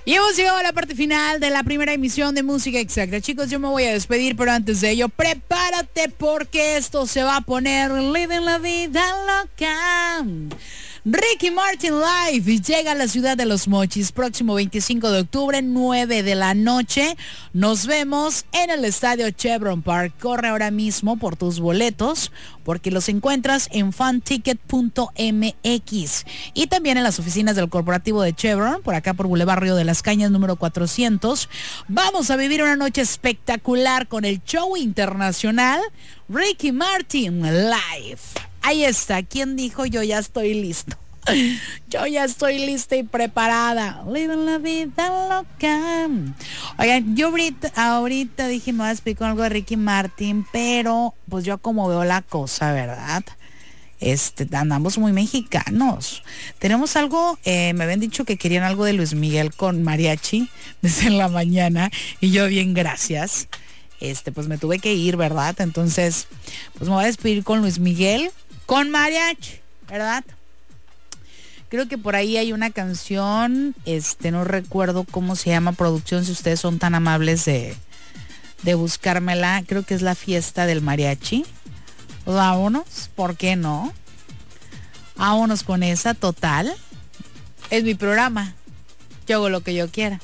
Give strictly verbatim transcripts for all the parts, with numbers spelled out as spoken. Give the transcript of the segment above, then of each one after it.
Y hemos llegado a la parte final de la primera emisión de Música Exacta. Chicos, yo me voy a despedir, pero antes de ello, prepárate porque esto se va a poner Living la Vida Loca. Ricky Martin Live llega a la ciudad de Los Mochis próximo veinticinco de octubre, nueve de la noche. Nos vemos en el estadio Chevron Park. Corre ahora mismo por tus boletos porque los encuentras en fan ticket punto m x y también en las oficinas del corporativo de Chevron, por acá por Boulevard Río de las Cañas número cuatrocientos. Vamos a vivir una noche espectacular con el show internacional Ricky Martin Live. Ahí está. ¿Quién dijo yo ya estoy listo? Yo ya estoy lista y preparada. Living la vida loca. Oigan, yo ahorita, ahorita dije me voy a explicar algo de Ricky Martin, pero pues yo como veo la cosa, ¿verdad? Este, andamos muy mexicanos. Tenemos algo, eh, me habían dicho que querían algo de Luis Miguel con mariachi desde la mañana y yo bien gracias. Este, pues me tuve que ir, ¿verdad? Entonces, pues me voy a despedir con Luis Miguel con mariachi, ¿verdad? Creo que por ahí hay una canción, este, no recuerdo cómo se llama, producción, si ustedes son tan amables de, de buscármela. Creo que es La Fiesta del Mariachi. Pues vámonos, ¿por qué no? Vámonos con esa, total. Es mi programa. Yo hago lo que yo quiera.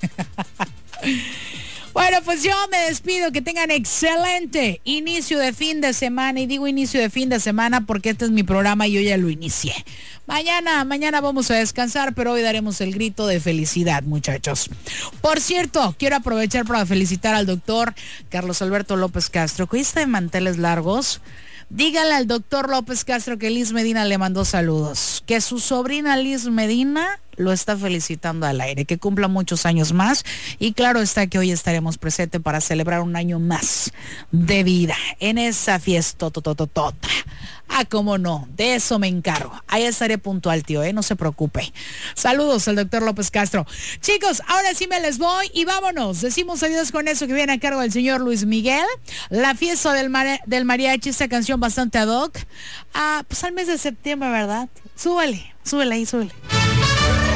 Bueno, pues yo me despido, que tengan excelente inicio de fin de semana, y digo inicio de fin de semana porque este es mi programa y yo ya lo inicié. Mañana, mañana vamos a descansar, pero hoy daremos el grito de felicidad, muchachos. Por cierto, quiero aprovechar para felicitar al doctor Carlos Alberto López Castro, que hoy está de manteles largos. Dígale al doctor López Castro que Liz Medina le mandó saludos, que su sobrina Liz Medina lo está felicitando al aire, que cumpla muchos años más, y claro está que hoy estaremos presentes para celebrar un año más de vida en esa fiesta totototota. Ah, cómo no, de eso me encargo. Ahí estaré puntual, tío, ¿eh? No se preocupe. Saludos al doctor López Castro. Chicos, ahora sí me les voy y vámonos. Decimos adiós con eso que viene a cargo del señor Luis Miguel. La fiesta del, mar del mariachi, esta canción bastante ad hoc. Ah, pues al mes de septiembre, ¿verdad? Súbele, súbele ahí, súbele.